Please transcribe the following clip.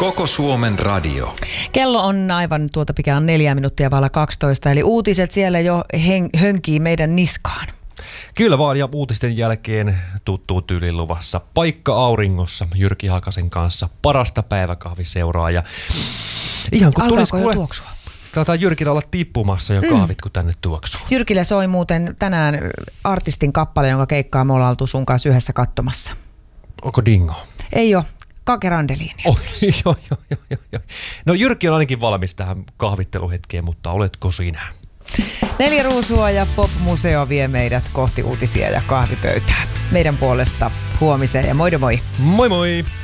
Koko Suomen radio. Kello on aivan mikä on 4 minuuttia vailla 12, eli uutiset siellä jo hönkii meidän niskaan. Kyllä vaan, ja uutisten jälkeen tuttuun tyyliin luvassa paikka auringossa Jyrki Hakasen kanssa parasta päiväkahviseuraa. Ja ihan kun tulisi tuoksua? Taitaa Jyrkillä olla tippumassa jo kahvit, kun tänne tuoksuu. Jyrkillä soi muuten tänään artistin kappale, jonka keikkaa me ollaan oltu sun kanssa yhdessä katsomassa. Onko Dingo? Ei ole. Kake Randeliini. Oh, joo. No Jyrki on ainakin valmis tähän kahvitteluhetkeen, mutta oletko sinä? 4 ruusua ja Pop-museo vie meidät kohti uutisia ja kahvipöytää. Meidän puolesta huomiseen ja moi moi! Moi moi!